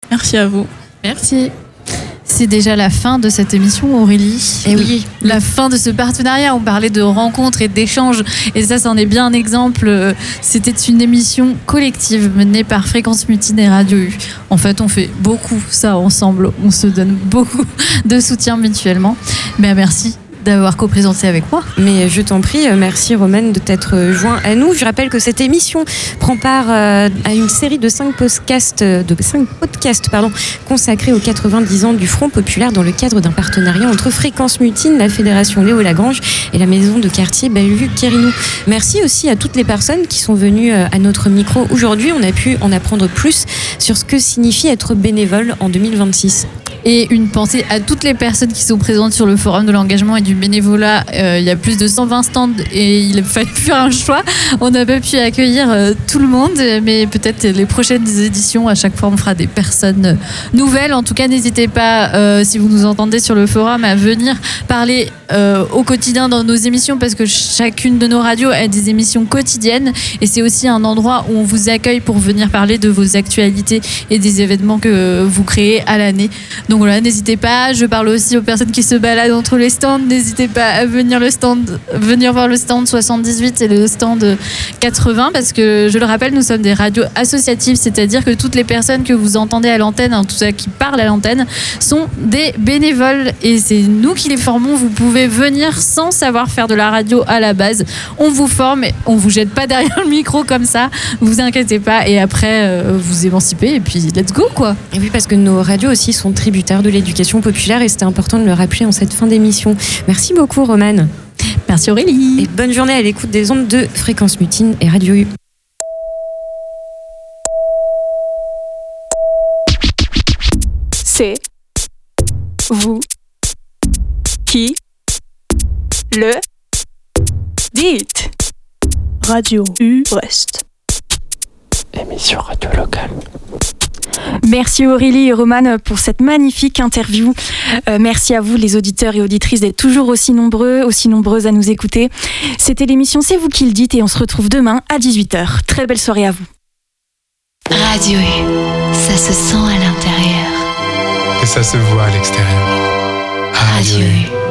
Merci à vous. Merci. C'est déjà la fin de cette émission, Aurélie. Et oui. La fin de ce partenariat. On parlait de rencontres et d'échanges. Et ça, c'en est bien un exemple. C'était une émission collective menée par Fréquence Mutine et Radio U. En fait, on fait beaucoup ça ensemble. On se donne beaucoup de soutien mutuellement. Mais merci d'avoir co-présenté avec moi. Mais je t'en prie, merci Romane de t'être joint à nous. Je rappelle que cette émission prend part à une série de 5 podcasts, consacrés aux 90 ans du Front Populaire dans le cadre d'un partenariat entre Fréquence Mutine, la Fédération Léo Lagrange et la maison de quartier Bellevue-Quérinou. Merci aussi à toutes les personnes qui sont venues à notre micro aujourd'hui. On a pu en apprendre plus sur ce que signifie être bénévole en 2026. Et une pensée à toutes les personnes qui sont présentes sur le forum de l'engagement et du bénévolat. Il y a plus de 120 stands et il a fallu faire un choix. On n'a pas pu accueillir tout le monde, mais peut-être les prochaines éditions, à chaque fois, on fera des personnes nouvelles. En tout cas, n'hésitez pas, si vous nous entendez sur le forum, à venir parler au quotidien dans nos émissions, parce que chacune de nos radios a des émissions quotidiennes et c'est aussi un endroit où on vous accueille pour venir parler de vos actualités et des événements que vous créez à l'année. Donc voilà, n'hésitez pas. Je parle aussi aux personnes qui se baladent entre les stands. N'hésitez pas à venir voir le stand 78 et le stand 80, parce que je le rappelle, nous sommes des radios associatives, c'est-à-dire que toutes les personnes que vous entendez à l'antenne, tout ça qui parle à l'antenne, sont des bénévoles et c'est nous qui les formons. Vous pouvez venir sans savoir faire de la radio à la base. On vous forme, on vous jette pas derrière le micro comme ça. Vous inquiétez pas, et après vous émancipez et puis let's go quoi. Et oui, parce que nos radios aussi sont tributaires de l'éducation populaire et c'était important de le rappeler en cette fin d'émission. Merci beaucoup Romane. Merci Aurélie. Et bonne journée à l'écoute des ondes de Fréquence Mutine et Radio U. C'est vous qui le dites. Radio U Brest. Émission radio locale. Merci Aurélie et Romane pour cette magnifique interview. Merci à vous les auditeurs et auditrices d'être toujours aussi nombreuses à nous écouter. C'était l'émission C'est vous qui le dites et on se retrouve demain à 18h. Très belle soirée à vous. Radio U, ça se sent à l'intérieur. Et ça se voit à l'extérieur. Radio U.